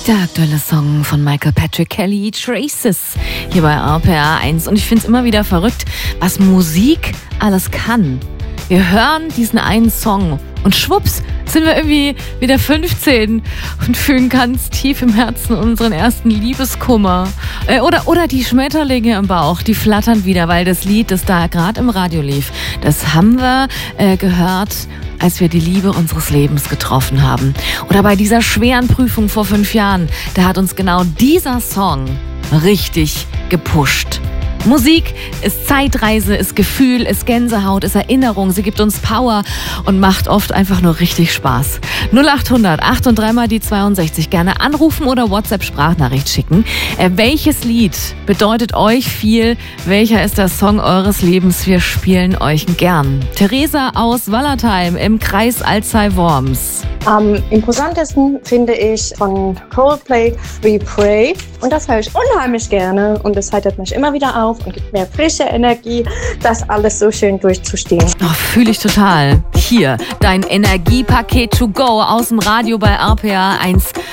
Der aktuelle Song von Michael Patrick Kelly, Traces, hier bei RPR 1. Und ich finde es immer wieder verrückt, was Musik alles kann. Wir hören diesen einen Song und schwupps sind wir irgendwie wieder 15 und fühlen ganz tief im Herzen unseren ersten Liebeskummer. Oder die Schmetterlinge im Bauch, die flattern wieder, weil das Lied, das da gerade im Radio lief, das haben wir gehört, als wir die Liebe unseres Lebens getroffen haben. Oder bei dieser schweren Prüfung vor 5 Jahren, da hat uns genau dieser Song richtig gepusht. Musik ist Zeitreise, ist Gefühl, ist Gänsehaut, ist Erinnerung. Sie gibt uns Power und macht oft einfach nur richtig Spaß. 0800 8 und 3 mal die 62. Gerne anrufen oder WhatsApp-Sprachnachricht schicken. Welches Lied bedeutet euch viel? Welcher ist der Song eures Lebens? Wir spielen euch gern. Theresa aus Wallertheim im Kreis Alzey-Worms. Am imposantesten finde ich von Coldplay We Pray. Und das höre ich unheimlich gerne. Und das heitert mich immer wieder auf und gibt mir frische Energie, das alles so schön durchzustehen. Oh, fühle ich total. Hier, dein Energiepaket to go aus dem Radio bei RPR 1